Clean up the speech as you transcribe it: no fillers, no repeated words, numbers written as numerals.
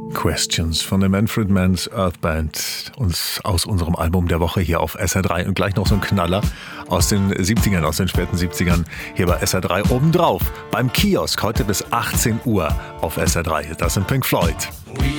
Questions von der Manfred Mann's Earth Band, uns aus unserem Album der Woche hier auf SR3 und gleich noch so ein Knaller aus den 70ern, aus den späten 70ern hier bei SR3 obendrauf beim Kiosk heute bis 18 Uhr auf SR3. Das sind Pink Floyd.